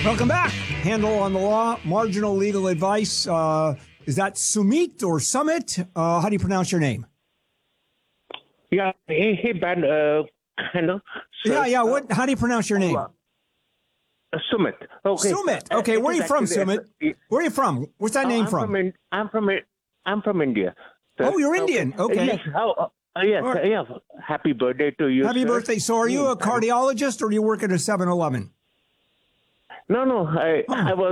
Welcome back. Handle on the Law, marginal legal advice. Is that Sumit or Summit? How do you pronounce your name? Yeah. Hey, Ben. Kind of. Yeah. How do you pronounce your name? Sumit. Okay. Sumit. Okay. Where are you from, Sumit? Where are you from? Where's that name from? I'm from India. Sir. Oh, you're Indian. Okay. Yes. Yes. Right. Yeah. Happy birthday to you. Happy sir. birthday. So, are you a cardiologist or do you work at a 7-Eleven? No. I was